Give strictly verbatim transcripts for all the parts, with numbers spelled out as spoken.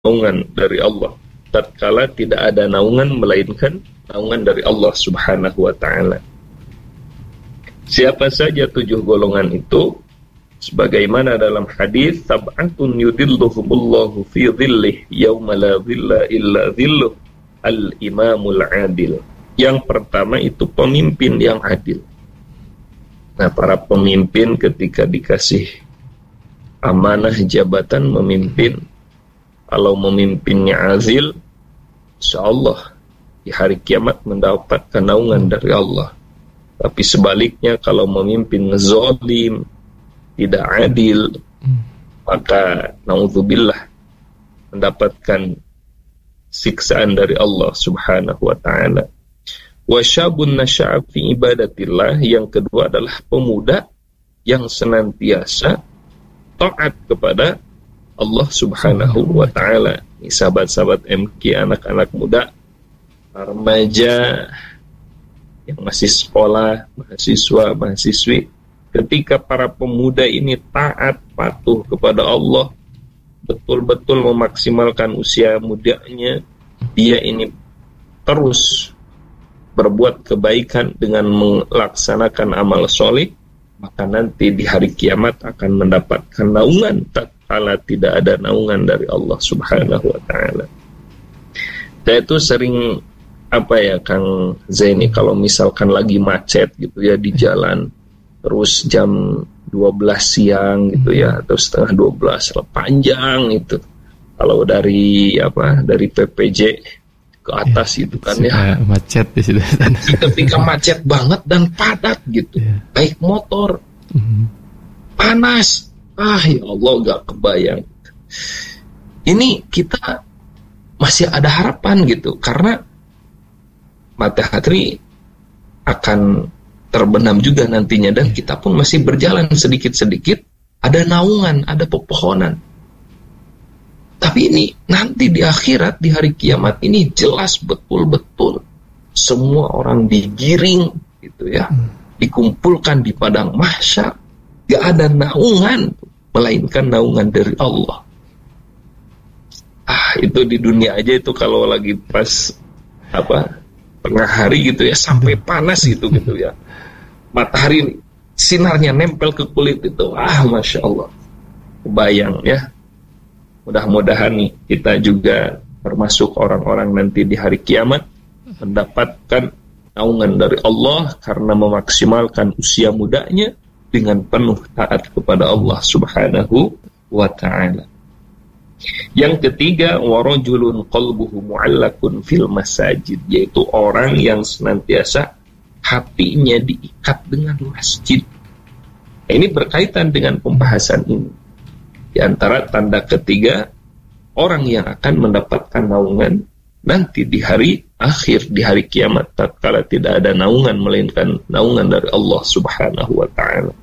naungan dari Allah, tatkala tidak ada naungan melainkan naungan dari Allah Subhanahu wa ta'ala. Siapa saja tujuh golongan itu, sebagaimana dalam hadis, sab'atun yudilluhumullahu fi dhillih yauma la dhilla illa dhilluh, al-imamul adil. Yang pertama itu pemimpin yang adil. Nah, para pemimpin ketika dikasih amanah jabatan memimpin, kalau memimpinnya azil, insyaallah di hari kiamat mendapatkan naungan dari Allah. Tapi sebaliknya kalau memimpin zalim, tidak adil, maka naudzubillah mendapatkan siksaan dari Allah Subhanahu wa ta'ala. Wa syabun nasya'a fi ibadatillah, yang kedua adalah pemuda yang senantiasa taat kepada Allah Subhanahu wa ta'ala. Ini sahabat-sahabat M K, anak-anak muda, remaja yang masih sekolah, mahasiswa, mahasiswi, ketika para pemuda ini taat patuh kepada Allah, betul-betul memaksimalkan usia mudanya, dia ini terus berbuat kebaikan dengan melaksanakan amal soleh, maka nanti di hari kiamat akan mendapatkan naungan tatkala tidak ada naungan dari Allah Subhanahu wa ta'ala. Saya itu sering apa ya Kang Zaini, kalau misalkan lagi macet gitu ya di jalan, terus jam dua belas siang gitu ya, atau setengah dua belas, panjang itu kalau dari apa dari P P J ke atas ya, itu kan ya macet di situ. Ketika macet banget dan padat gitu, ya. Baik motor, mm-hmm. panas, ah ya Allah gak kebayang. Ini kita masih ada harapan gitu, karena matahari akan terbenam juga nantinya, dan kita pun masih berjalan sedikit-sedikit, ada naungan, ada pepohonan. Tapi ini nanti di akhirat, di hari kiamat ini jelas betul-betul semua orang digiring gitu ya, dikumpulkan di padang mahsyar, gak ada naungan melainkan naungan dari Allah. Ah, itu di dunia aja itu kalau lagi pas apa tengah hari gitu ya, sampai panas gitu gitu ya, matahari sinarnya nempel ke kulit itu, ah masya Allah, kebayang ya. Mudah-mudahan nih kita juga termasuk orang-orang nanti di hari kiamat mendapatkan naungan dari Allah karena memaksimalkan usia mudanya dengan penuh taat kepada Allah Subhanahu wa ta'ala. Yang ketiga, warajulun qalbuhu mu'allakun fil masajid, yaitu orang yang senantiasa hatinya diikat dengan masjid. Nah, ini berkaitan dengan pembahasan ini. Di antara tanda ketiga orang yang akan mendapatkan naungan nanti di hari akhir, di hari kiamat, tatkala tidak ada naungan melainkan naungan dari Allah Subhanahu wa ta'ala.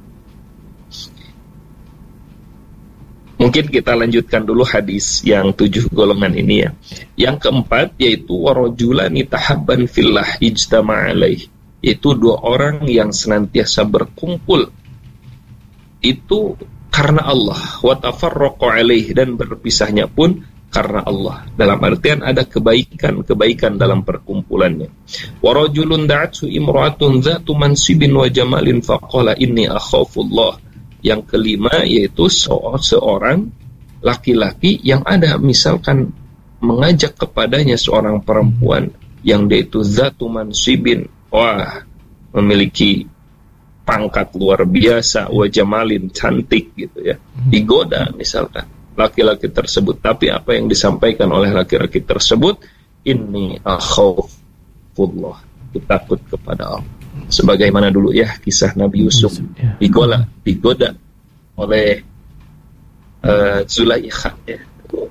Mungkin kita lanjutkan dulu hadis yang tujuh golongan ini ya. Yang keempat yaitu warajulani tahabban fillah ijtama'a alaih, yaitu dua orang yang senantiasa berkumpul itu karena Allah, wa tafarraqu alaih, dan berpisahnya pun karena Allah. Dalam artian ada kebaikan-kebaikan dalam perkumpulannya. Wa rajulun da'athu imra'atun dzatu mansibin wa jamalin faqala inni akhafullah. Yang kelima yaitu seorang laki-laki yang ada misalkan mengajak kepadanya seorang perempuan yang dia itu dzatu mansibin, wah, memiliki pangkat luar biasa, wajamalin, cantik gitu ya, digoda misalkan laki-laki tersebut, tapi apa yang disampaikan oleh laki-laki tersebut, inni akhafullah, takut kepada Allah. Sebagaimana dulu ya kisah Nabi Yusuf digoda, digoda oleh uh, Zulaikha ya.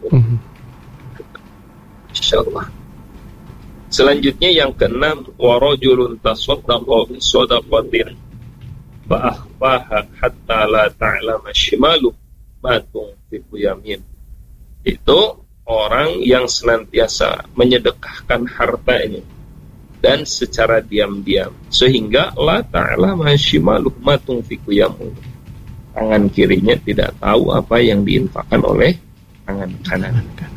Insyaallah. Selanjutnya yang keenam, warajulun tasaddaqa bi shadaqatin fa'akhfaha hatta la ta'lama shimalu ma tunfiqu yamin. Itu orang yang senantiasa menyedekahkan hartanya dan secara diam-diam sehingga la ta'lama shimalu ma tunfiqu yamin. Tangan kirinya tidak tahu apa yang diinfakkan oleh tangan kanan.